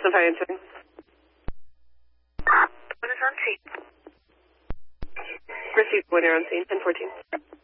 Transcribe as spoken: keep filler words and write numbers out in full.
Specify answering. What is on scene? Received when you're on scene, ten fourteen.